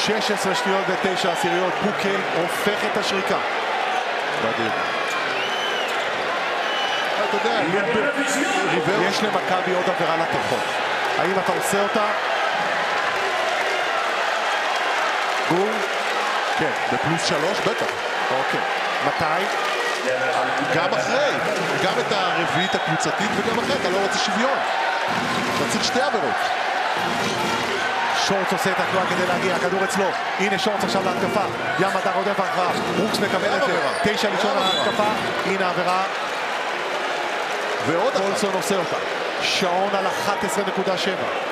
16 שניות ו9 עשיריות. בוקל הופך את השריקה. מדהים. אתה יודע, יש למכבי עוד עבירה לתוכו. האם אתה עושה אותה? גול? כן, בפלוס 3 בטח. אוקיי. מתי? גם אחרי. גם את הרביעית הקבוצתית וגם אחרי. אתה לא רוצה שוויון. אתה צריך שתי עבירות. שורץ עושה את התנועה כדי להגיע, הכדור אצלו. הנה שורץ עכשיו להתקפה. ים הדר רודף אחריו. ברוקס מקבל את זה. 9 ראשון להתקפה. הנה עבירה. ועוד קולסון עושה אותה. שעון על 11.7.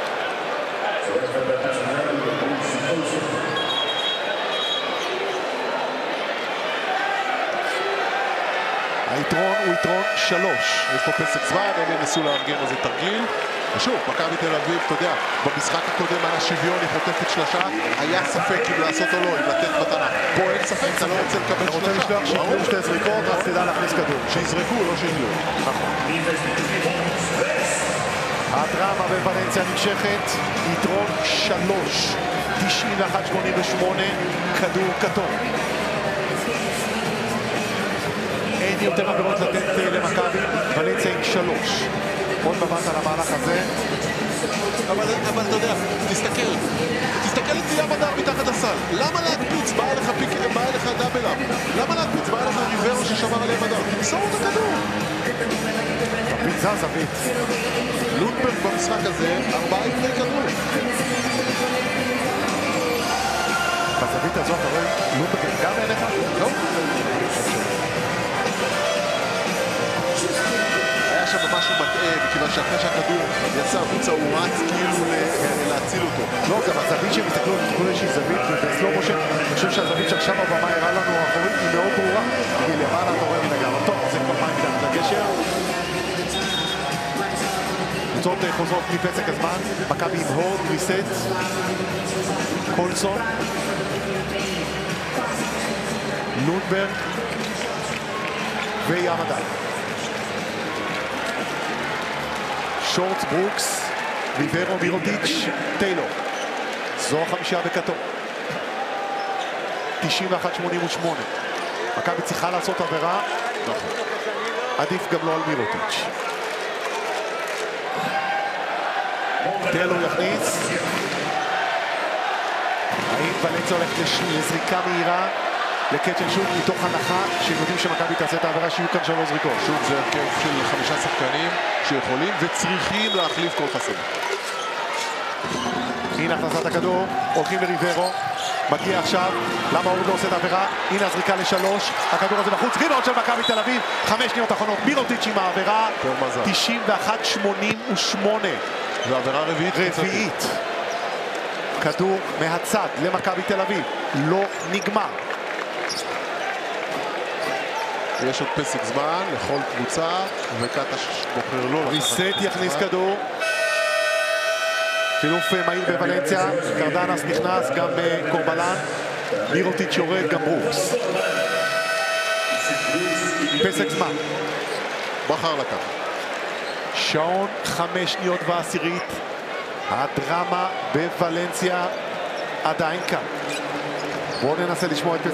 היתרון הוא יתרון 3. יש פה פסק זמן, הם ינסו לארגן איזה תרגיל. ושוב, מכבי תל אביב, אתה יודע, במשחק הקודם היה שוויון, היא חוטפת שלושה, היה ספק אם לעשות או לא, אם לתת מתנה. פה אין ספק, אתה לא רוצה לקבל אתה רוצה שלושה. לשלוח שיתנו שתי זריקות, אז תדע להכניס כדור. שיזרקו, לא שיתנו. נכון. הדרמה בוולנסיה נמשכת, יתרון 3, 91-88, כדור כתום. אין יותר עבירות לתת למכבי, ולנסיה עם 3. עוד מבט על המהלך הזה. אבל אתה יודע, תסתכל את ים הדר מתחת הסל. למה להקפיץ? בא אליך דאבל-אפ. למה להקפיץ? בא אליך ריברו ששמר על ים הדר. תמסור את הכדור. זווית זה הזווית. לונדברג במשחק הזה, 4 עברי כדור. בזווית הזאת, אתה רואה, לונדברג גם אליך? לא. היה שם משהו מטעה, מכיוון שאחרי שהכדור יצא החוצה, הוא רץ כאילו להציל אותו. לא, גם הזווית שהם הסתכלו איזושהי זווית, ובסלו מושן, אני חושב שהזווית שעכשיו הבמה הראה לנו האחורית היא מאוד ברורה. מלמעלה אתה רואה מן הגמר. טוב, זה כבר מים מתחת לגשר. קבוצות חוזרות מפסק הזמן, מכבי עם הורד, ריסט, קולסון, לונדברג וים הדר. שורץ, ברוקס, ריברו, מירוטיץ', טיילור. זו החמישה בכתום. 91-88. מכבי צריכה לעשות עבירה. עדיף גם לא על מירוטיץ'. טיילור יכניס. האם ולנסיה הולכת לזריקה מהירה? לקאץ' אנד שוט מתוך הנחה שהם יודעים שמכבי תעשה את העבירה שיהיו כאן 3 זריקות. שוב, זה הרכב של 5 שחקנים שיכולים וצריכים להחליף כל חסר. הנה הכנסת הכדור, הולכים לריברו, מגיע עכשיו, למה הוא לא עושה את העבירה? הנה הזריקה ל3, הכדור הזה בחוץ, ריבאונד של מכבי תל אביב, 5 שניות אחרונות, מירוטיץ' עם העבירה, 91-88. ועבירה רביעית. כדור מהצד למכבי תל אביב, לא נגמר. יש עוד פסק זמן לכל קבוצה, וקטש בוחר לא. ריסט יכניס כדור. חילוף מהיר בוולנסיה, קרדנס נכנס, גם קורבלן. מירוטיץ' יורד, גם ברוקס. פסק זמן. בחר לקח. שעון 5 שניות ועשירית. הדרמה בוולנסיה עדיין כאן. בואו ננסה לשמוע את פסק